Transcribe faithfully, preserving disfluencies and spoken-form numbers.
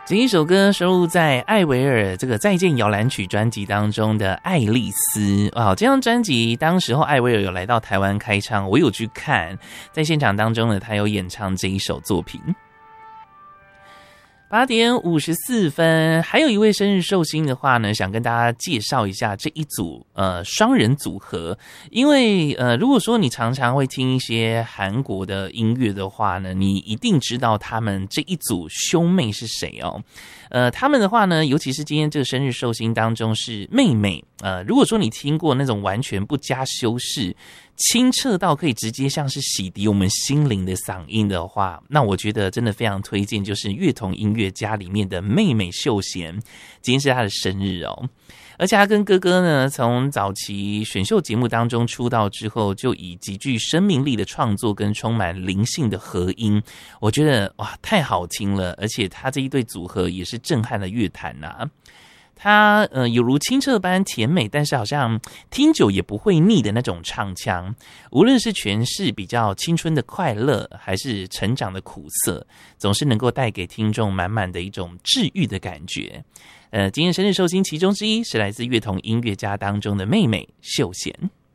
这一首歌收录在艾薇儿这个《再见摇篮曲》专辑当中的《爱丽丝》啊，这张专辑当时候艾薇儿有来到台湾开唱，我有去看，在现场当中呢，她有演唱这一首作品。八点五十四分，还有一位生日寿星的话呢，想跟大家介绍一下这一组呃双人组合。因为呃，如果说你常常会听一些韩国的音乐的话呢，你一定知道他们这一组兄妹是谁哦。呃，他们的话呢，尤其是今天这个生日寿星当中是妹妹。呃，如果说你听过那种完全不加修饰，清澈到可以直接像是洗涤我们心灵的嗓音的话，那我觉得真的非常推荐，就是乐童音乐家里面的妹妹秀贤，今天是她的生日哦。而且他跟哥哥呢，从早期选秀节目当中出道之后，就以极具生命力的创作跟充满灵性的和音，我觉得哇太好听了，而且他这一对组合也是震撼了乐坛啊。他呃有如清澈般甜美，但是好像听久也不会腻的那种唱腔，无论是诠释比较青春的快乐，还是成长的苦涩，总是能够带给听众满满的一种治愈的感觉。呃，今天生日寿星其中之一是来自乐童音乐家当中的妹妹秀贤。